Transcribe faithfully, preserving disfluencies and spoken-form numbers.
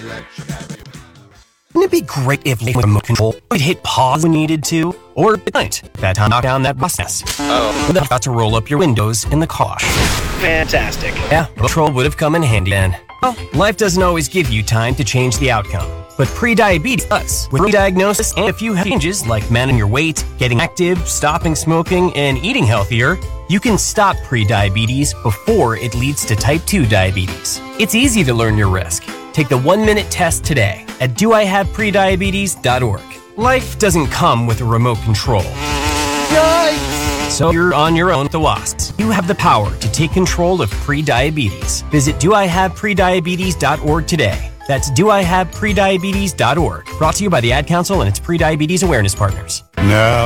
Wouldn't it be great if with remote control would hit pause when needed to, or at night, that time knock down that process? Oh. Without about to roll up your windows in the car. Fantastic. Yeah, remote control would have come in handy then. Well, life doesn't always give you time to change the outcome, but pre-diabetes does. With pre-diagnosis and a few changes like managing your weight, getting active, stopping smoking, and eating healthier, you can stop pre-diabetes before it leads to type two diabetes. It's easy to learn your risk. Take the one-minute test today at do I have prediabetes dot org. Life doesn't come with a remote control. Yikes! So you're on your own with the wasps. You have the power to take control of pre-diabetes. Visit do I have prediabetes dot org today. That's do I have prediabetes dot org. Brought to you by the Ad Council and its pre-diabetes awareness partners. Now